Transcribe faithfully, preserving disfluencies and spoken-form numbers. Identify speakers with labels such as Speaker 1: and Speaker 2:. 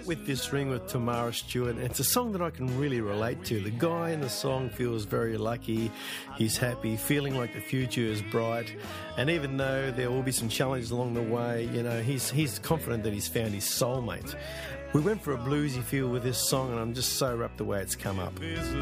Speaker 1: out with This Ring with Tamara Stewart. It's a song that I can really relate to. The guy in the song feels very lucky, he's happy, feeling like the future is bright, and even though there will be some challenges along the way, you know, he's he's confident that he's found his soulmate. We went for a bluesy feel with this song, and I'm just so wrapped the way it's come up.